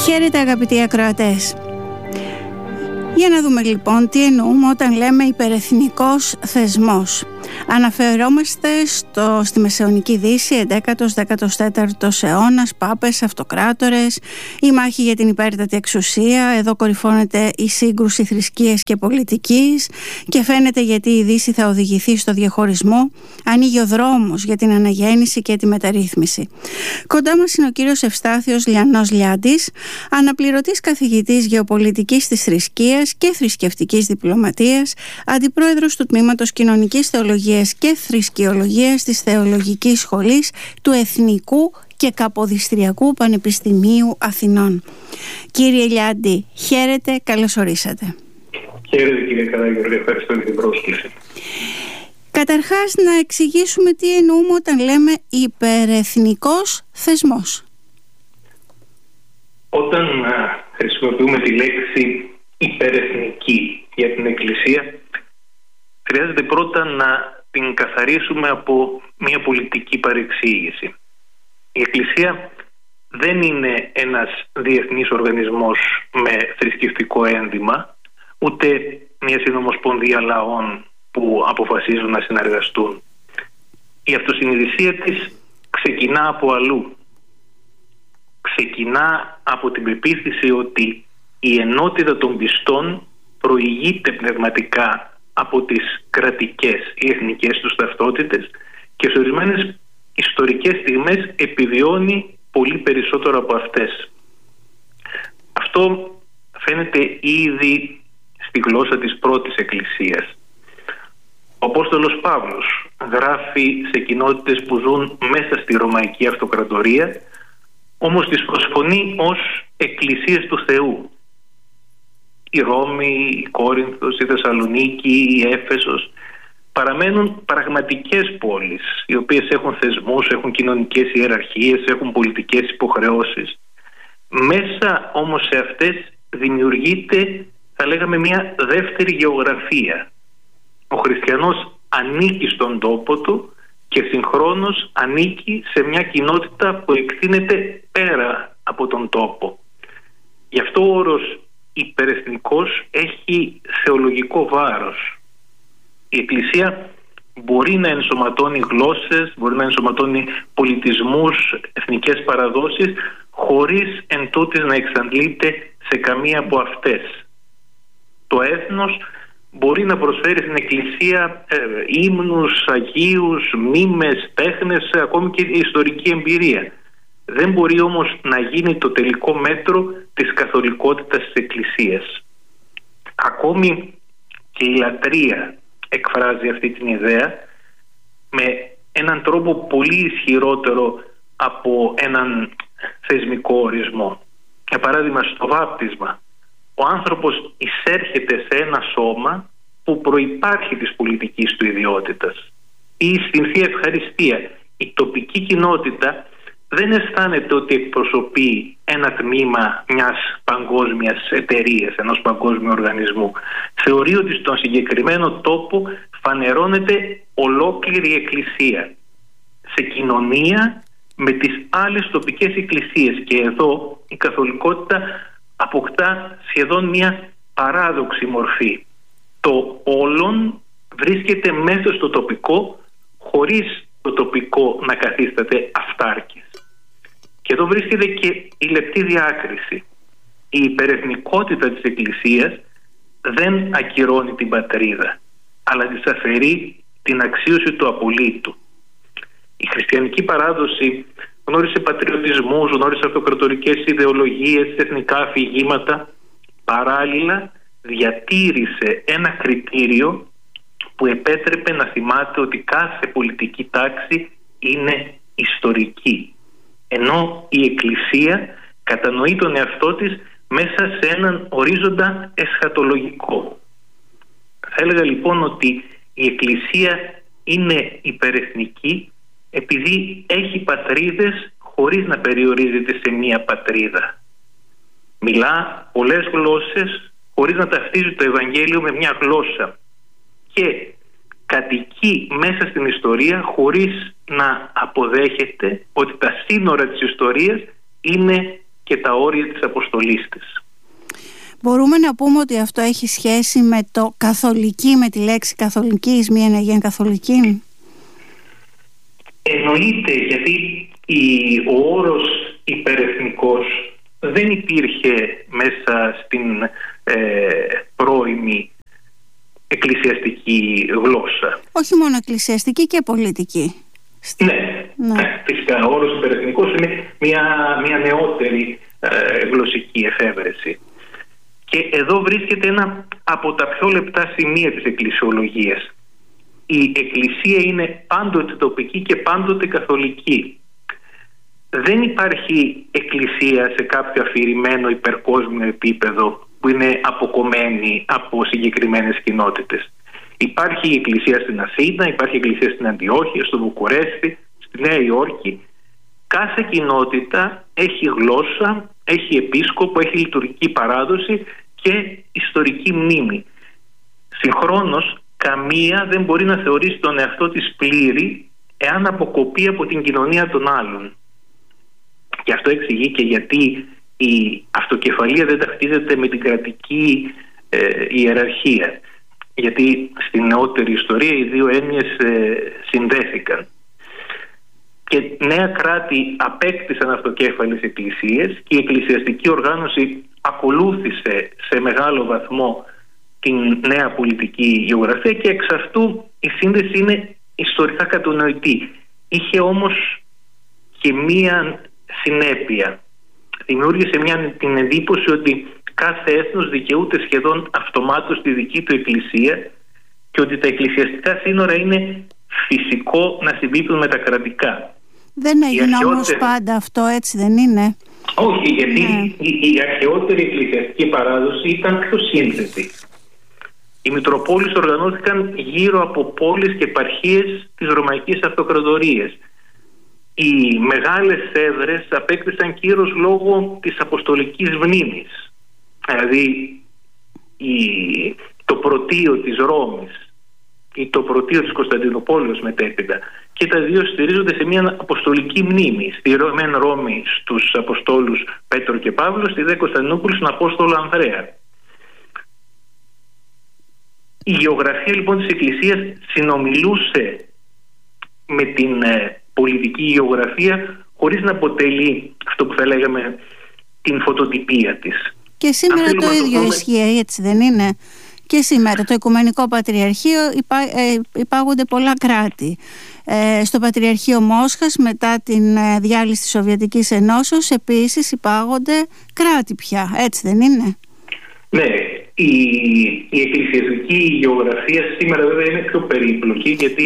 Χαίρετε αγαπητοί ακροατές. Για να δούμε λοιπόν τι εννοούμε όταν λέμε υπερεθνικός θεσμός. Αναφερόμαστε στη Μεσαιωνική Δύση, 11ος-14ος αιώνας, πάπες, αυτοκράτορες, η μάχη για την υπέρτατη εξουσία. Εδώ κορυφώνεται η σύγκρουση θρησκείας και πολιτικής και φαίνεται γιατί η Δύση θα οδηγηθεί στο διαχωρισμό. Ανοίγει ο δρόμος για την αναγέννηση και τη μεταρρύθμιση. Κοντά μας είναι ο κύριος Ευστάθιος Λιανός Λιάντης, αναπληρωτής καθηγητής γεωπολιτικής της θρησκείας και θρησκευτικής διπλωματίας, αντιπρόεδρος του Τμήματος Κοινωνικής Θεολογίας και Θρησκεολογίας της Θεολογικής Σχολής του Εθνικού και Καποδιστριακού Πανεπιστημίου Αθηνών. Κύριε Λιάντη, χαίρετε, καλώς ορίσατε. Χαίρετε κύριε Καράγιοργη, ευχαριστώ για την πρόσκληση. Καταρχάς να εξηγήσουμε τι εννοούμε όταν λέμε υπερεθνικός θεσμός. Όταν χρησιμοποιούμε τη λέξη υπερεθνική για την Εκκλησία, χρειάζεται πρώτα να την καθαρίσουμε από μια πολιτική παρεξήγηση. Η Εκκλησία δεν είναι ένας διεθνής οργανισμός με θρησκευτικό ένδυμα, ούτε μια συνομοσπονδία λαών που αποφασίζουν να συνεργαστούν. Η αυτοσυνειδησία της ξεκινά από αλλού. Ξεκινά από την πεποίθηση ότι η ενότητα των πιστών προηγείται πνευματικά από τις κρατικές ή εθνικές τους ταυτότητες και σε ορισμένες ιστορικές στιγμές επιβιώνει πολύ περισσότερο από αυτές. Αυτό φαίνεται ήδη στη γλώσσα της πρώτης Εκκλησίας. Ο Απόστολος Παύλος γράφει σε κοινότητες που ζουν μέσα στη Ρωμαϊκή Αυτοκρατορία, όμως τις προσφωνεί ως εκκλησίες του Θεού. Η Ρώμη, η Κόρινθος, η Θεσσαλονίκη, η Έφεσος παραμένουν πραγματικές πόλεις, οι οποίες έχουν θεσμούς, έχουν κοινωνικές ιεραρχίες, έχουν πολιτικές υποχρεώσεις. Μέσα όμως σε αυτές δημιουργείται, θα λέγαμε, μια δεύτερη γεωγραφία. Ο χριστιανός ανήκει στον τόπο του και συγχρόνως ανήκει σε μια κοινότητα που εκτείνεται πέρα από τον τόπο. Γι' αυτό ο όρος υπερεθνικός έχει θεολογικό βάρος. Η Εκκλησία μπορεί να ενσωματώνει γλώσσες, μπορεί να ενσωματώνει πολιτισμούς, εθνικές παραδόσεις, χωρίς εν τούτης να εξαντλείται σε καμία από αυτές. Το έθνος μπορεί να προσφέρει στην Εκκλησία ύμνους, αγίους, μήμες, τέχνες, ακόμη και ιστορική εμπειρία. Δεν μπορεί όμως να γίνει το τελικό μέτρο της καθολικότητας της Εκκλησίας. Ακόμη και η λατρεία εκφράζει αυτή την ιδέα με έναν τρόπο πολύ ισχυρότερο από έναν θεσμικό ορισμό. Για παράδειγμα, στο βάπτισμα ο άνθρωπος εισέρχεται σε ένα σώμα που προϋπάρχει της πολιτικής του ιδιότητας. Ή στην Θεία Ευχαριστία η τοπική κοινότητα δεν αισθάνεται ότι εκπροσωπεί ένα τμήμα μιας παγκόσμιας εταιρείας, ενός παγκόσμιου οργανισμού. Θεωρεί ότι στον συγκεκριμένο τόπο φανερώνεται ολόκληρη η Εκκλησία σε κοινωνία με τις άλλες τοπικές εκκλησίες, και εδώ η καθολικότητα αποκτά σχεδόν μια παράδοξη μορφή. Το όλον βρίσκεται μέσα στο τοπικό, χωρίς το τοπικό να καθίσταται αυτάρκης. Και εδώ βρίσκεται και η λεπτή διάκριση. Η υπερεθνικότητα της Εκκλησίας δεν ακυρώνει την πατρίδα, αλλά της αφαιρεί την αξίωση του απολύτου. Η χριστιανική παράδοση γνώρισε πατριωτισμούς, γνώρισε αυτοκρατορικές ιδεολογίες, εθνικά αφηγήματα. Παράλληλα διατήρησε ένα κριτήριο που επέτρεπε να θυμάται ότι κάθε πολιτική τάξη είναι ιστορική, ενώ η Εκκλησία κατανοεί τον εαυτό της μέσα σε έναν ορίζοντα εσχατολογικό. Θα έλεγα λοιπόν ότι η Εκκλησία είναι υπερεθνική επειδή έχει πατρίδες χωρίς να περιορίζεται σε μία πατρίδα. Μιλά πολλές γλώσσες χωρίς να ταυτίζει το Ευαγγέλιο με μια γλώσσα και κατοικεί μέσα στην ιστορία χωρίς να αποδέχεται ότι τα σύνορα της ιστορίας είναι και τα όρια της αποστολής της. Μπορούμε να πούμε ότι αυτό έχει σχέση με το καθολική, με τη λέξη καθολική, μία Αγία Καθολική? Εννοείται, γιατί ο όρος υπερεθνικός δεν υπήρχε μέσα στην πρώιμη εκκλησιαστική γλώσσα. Όχι μόνο εκκλησιαστική και πολιτική. Ναι. Φυσικά ο όρος υπερεθνικός είναι μια νεότερη γλωσσική εφεύρεση. Και εδώ βρίσκεται ένα από τα πιο λεπτά σημεία της εκκλησιολογίας. Η εκκλησία είναι πάντοτε τοπική και πάντοτε καθολική. Δεν υπάρχει εκκλησία σε κάποιο αφηρημένο υπερκόσμιο επίπεδο που είναι αποκομμένη από συγκεκριμένες κοινότητες. Υπάρχει η εκκλησία στην Αθήνα, υπάρχει η εκκλησία στην Αντιόχεια, στο Βουκουρέστι, στη Νέα Υόρκη. Κάθε κοινότητα έχει γλώσσα, έχει επίσκοπο, έχει λειτουργική παράδοση και ιστορική μνήμη. Συγχρόνως, καμία δεν μπορεί να θεωρήσει τον εαυτό της πλήρη εάν αποκοπεί από την κοινωνία των άλλων. Και αυτό εξηγεί και γιατί η αυτοκεφαλία δεν ταυτίζεται με την κρατική ιεραρχία. Γιατί στην νεότερη ιστορία οι δύο έννοιες συνδέθηκαν. Και νέα κράτη απέκτησαν αυτοκέφαλες εκκλησίες και η εκκλησιαστική οργάνωση ακολούθησε σε μεγάλο βαθμό την νέα πολιτική γεωγραφία και εξ αυτού η σύνδεση είναι ιστορικά κατανοητή. Είχε όμως και μία συνέπεια. Δημιούργησε την εντύπωση ότι κάθε έθνος δικαιούται σχεδόν αυτομάτως τη δική του εκκλησία και ότι τα εκκλησιαστικά σύνορα είναι φυσικό να συμπίπτουν με τα κρατικά. Δεν έγινε όμως πάντα αυτό, έτσι δεν είναι? Όχι, γιατί η αρχαιότερη εκκλησιαστική παράδοση ήταν πιο σύνθετη. Οι Μητροπόλεις οργανώθηκαν γύρω από πόλεις και επαρχίες της Ρωμαϊκής Αυτοκρατορίας. Οι μεγάλες έδρες απέκτησαν κύρος λόγω της αποστολικής μνήμης. Δηλαδή το πρωτείο της Ρώμης ή το πρωτείο της Κωνσταντινούπολης μετέπειτα, και τα δύο στηρίζονται σε μια αποστολική μνήμη. Στη Ρώμη στους Αποστόλους Πέτρο και Παύλο, στη δε Κωνσταντινούπολη στον Απόστολο Ανδρέα. Η γεωγραφία λοιπόν της Εκκλησίας συνομιλούσε με την πολιτική γεωγραφία χωρίς να αποτελεί αυτό που θα λέγαμε την φωτοτυπία της. Και σήμερα το ίδιο ισχύει, έτσι δεν είναι? Και σήμερα το Οικουμενικό Πατριαρχείο υπάγονται πολλά κράτη. Στο Πατριαρχείο Μόσχας μετά την διάλυση της Σοβιετικής Ενώσεως επίσης υπάγονται κράτη πια, έτσι δεν είναι? Ναι, η εκκλησιαστική γεωγραφία σήμερα βέβαια είναι πιο περίπλοκη, γιατί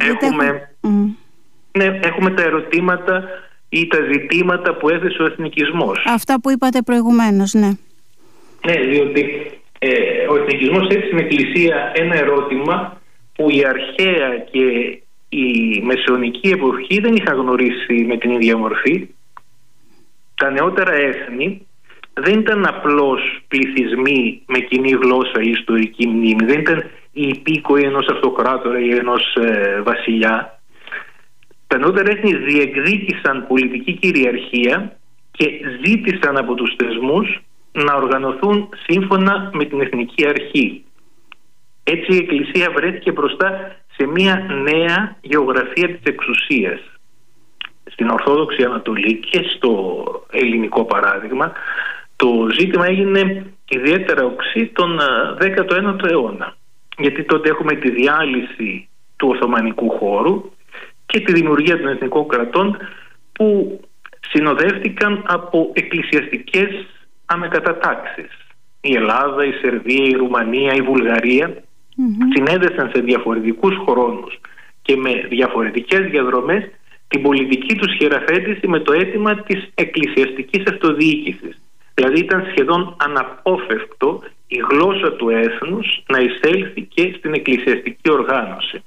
έχουμε τα ερωτήματα ή τα ζητήματα που έθεσε ο εθνικισμός. Αυτά που είπατε προηγουμένως, ναι. Ναι, διότι ο εθνικισμός έθεσε στην Εκκλησία ένα ερώτημα που η αρχαία και η μεσαιωνική εποχή δεν είχαν γνωρίσει με την ίδια μορφή. Τα νεότερα έθνη δεν ήταν απλώς πληθυσμοί με κοινή γλώσσα ή ιστορική μνήμη. Δεν ήταν οι υπήκοοι ενός αυτοκράτορα ή ενός βασιλιά. Τα νεότερα έθνη διεκδίκησαν πολιτική κυριαρχία και ζήτησαν από τους θεσμούς να οργανωθούν σύμφωνα με την εθνική αρχή. Έτσι η Εκκλησία βρέθηκε μπροστά σε μια νέα γεωγραφία της εξουσίας. Στην Ορθόδοξη Ανατολή και στο ελληνικό παράδειγμα, το ζήτημα έγινε ιδιαίτερα οξύ τον 19ο αιώνα. Γιατί τότε έχουμε τη διάλυση του Οθωμανικού χώρου και τη δημιουργία των εθνικών κρατών που συνοδεύτηκαν από εκκλησιαστικές αμεκατατάξεις. Η Ελλάδα, η Σερβία, η Ρουμανία, η Βουλγαρία συνέδεσαν σε διαφορετικούς χρόνους και με διαφορετικές διαδρομές την πολιτική τους χειραφέτηση με το αίτημα της εκκλησιαστικής αυτοδιοίκησης. Δηλαδή ήταν σχεδόν αναπόφευκτο η γλώσσα του έθνους να εισέλθει και στην εκκλησιαστική οργάνωση.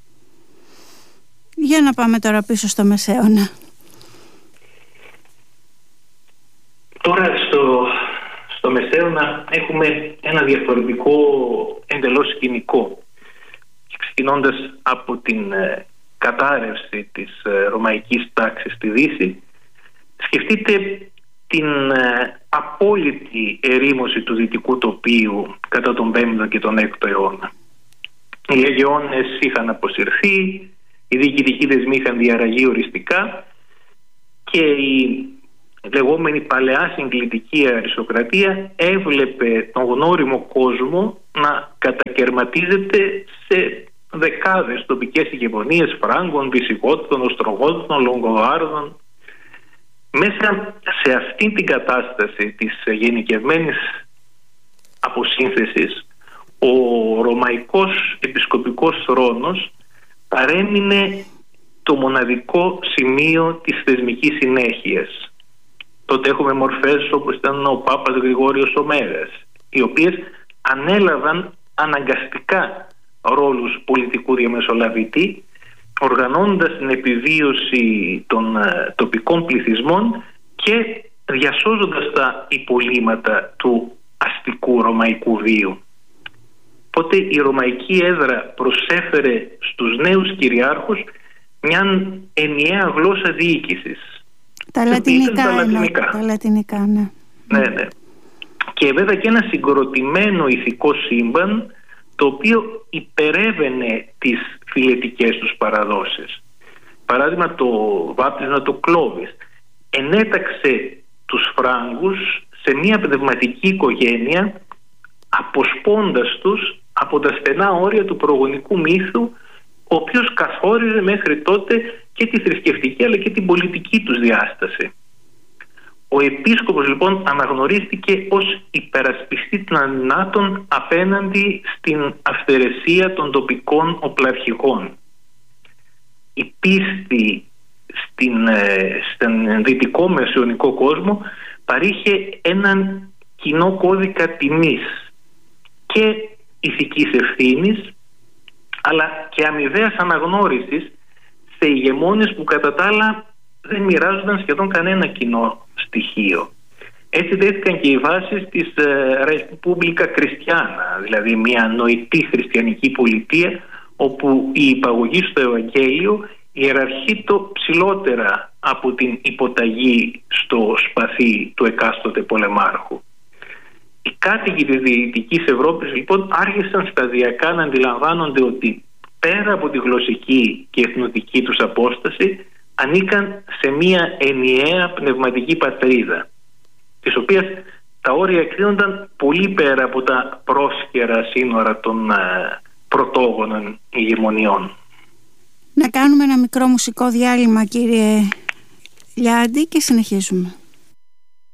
Για να πάμε τώρα πίσω στο Μεσαίωνα. Τώρα στο Μεσαίωνα έχουμε ένα διαφορετικό εντελώς σκηνικό. Ξεκινώντας από την κατάρρευση της ρωμαϊκής τάξης στη Δύση, σκεφτείτε την απόλυτη ερήμωση του δυτικού τοπίου κατά τον 5ο και τον 6ο αιώνα. Οι αγεώνες είχαν αποσυρθεί, οι διοικητικοί δεσμοί είχαν διαραγεί οριστικά και η λεγόμενη παλαιά συγκλητική αριστοκρατία έβλεπε τον γνώριμο κόσμο να κατακαιρματίζεται σε δεκάδες τοπικές ηγεμονίες Φράγκων, Βυσιγότων, Οστρογότων, Λογκοβάρδων. Μέσα σε αυτήν την κατάσταση της γενικευμένης αποσύνθεσης, ο ρωμαϊκός επισκοπικός θρόνος παρέμεινε το μοναδικό σημείο της θεσμικής συνέχειας. Τότε έχουμε μορφές όπως ήταν ο Πάπας Γρηγόριος ο Μέγας, οι οποίες ανέλαβαν αναγκαστικά ρόλους πολιτικού διαμεσολαβητή, οργανώνοντας την επιβίωση των τοπικών πληθυσμών και διασώζοντας τα υπολείμματα του αστικού ρωμαϊκού βίου. Οπότε η ρωμαϊκή έδρα προσέφερε στους νέους κυριάρχους μια ενιαία γλώσσα διοίκησης. Τα λατινικά, ναι. Ναι. Και βέβαια και ένα συγκροτημένο ηθικό σύμπαν, το οποίο υπερέβαινε τις φιλετικές τους παραδόσεις. Παράδειγμα, το βάπτισμα του Κλώβης ενέταξε τους Φράγκους σε μια πνευματική οικογένεια, αποσπώντας τους από τα στενά όρια του προγονικού μύθου, ο οποίος καθόριζε μέχρι τότε και τη θρησκευτική αλλά και την πολιτική τους διάσταση. Ο επίσκοπος λοιπόν αναγνωρίστηκε ως υπερασπιστή των αδυνάτων απέναντι στην αυθαιρεσία των τοπικών οπλαρχηγών. Η πίστη στον δυτικό μεσαιωνικό κόσμο παρήχε έναν κοινό κώδικα τιμής και ηθικής ευθύνης, αλλά και αμοιβαίας αναγνώρισης σε ηγεμόνες που κατά τα άλλα δεν μοιράζονταν σχεδόν κανένα κοινό στοιχείο. Έτσι δέθηκαν και οι βάσεις της Ρεσπούμπλικα Κριστιάνα, δηλαδή μια νοητή χριστιανική πολιτεία όπου η υπαγωγή στο Ευαγγέλιο ιεραρχεί το ψηλότερα από την υποταγή στο σπαθί του εκάστοτε πολεμάρχου. Οι κάτοικοι της Δυτικής Ευρώπης λοιπόν άρχισαν σταδιακά να αντιλαμβάνονται ότι πέρα από τη γλωσσική και εθνοτική τους απόσταση ανήκαν σε μια ενιαία πνευματική πατρίδα, της οποίας τα όρια εκδίδονταν πολύ πέρα από τα πρόσκαιρα σύνορα των πρωτόγονων ηγεμονιών. Να κάνουμε ένα μικρό μουσικό διάλειμμα, κύριε Λιάντη, και συνεχίζουμε.